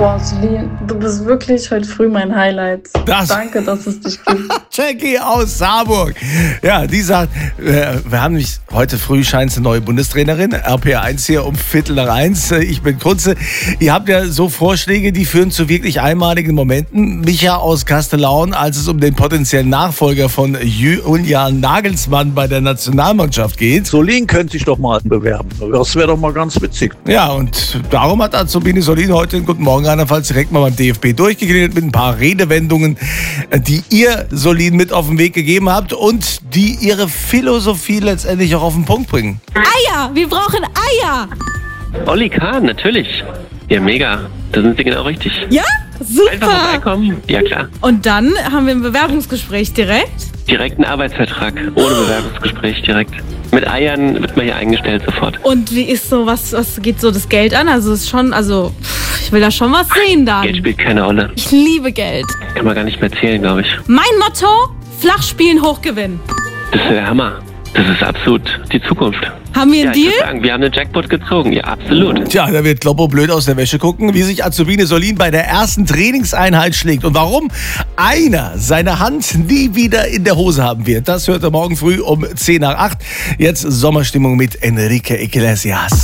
Boah, Celine, du bist wirklich heute früh mein Highlight. Danke, dass es dich gibt. Jackie aus Saarburg. Ja, die sagt, wir haben nämlich heute früh scheint eine neue Bundestrainerin, RPR1 hier um 12:45. Ich bin Kunze. Ihr habt ja so Vorschläge, die führen zu wirklich einmaligen Momenten. Micha aus Castellaun, als es um den potenziellen Nachfolger von Julian Nagelsmann bei der Nationalmannschaft geht. Solin könnte sich doch mal bewerben. Das wäre doch mal ganz witzig. Ja, und darum hat Azubine Solin heute in Guten Morgen andernfalls direkt mal beim DFB durchgeklingelt mit ein paar Redewendungen, die ihr Solin mit auf den Weg gegeben habt und die ihre Philosophie letztendlich auch auf den Punkt bringen. Eier! Wir brauchen Eier! Olli Kahn, natürlich. Ja, mega. Da sind Sie genau richtig. Ja? Super! Einfach vorbeikommen. Ja, klar. Und dann haben wir ein Bewerbungsgespräch direkt? Direkt einen Arbeitsvertrag. Ohne Bewerbungsgespräch direkt. Mit Eiern wird man hier eingestellt sofort. Und wie ist so, was geht so das Geld an? Also ist schon, ich will da schon was sehen dann. Geld spielt keine Rolle. Ich liebe Geld. Kann man gar nicht mehr zählen, glaube ich. Mein Motto, flach spielen, hochgewinnen. Das ist der Hammer. Das ist absolut die Zukunft. Haben wir einen Ich würde Deal? sagen, wir haben den Jackpot gezogen. Ja, absolut. Tja, da wird Kloppo blöd aus der Wäsche gucken, wie sich Azubine Solin bei der ersten Trainingseinheit schlägt und warum einer seine Hand nie wieder in der Hose haben wird. Das hört er morgen früh um 7:50. Jetzt Sommerstimmung mit Enrique Iglesias.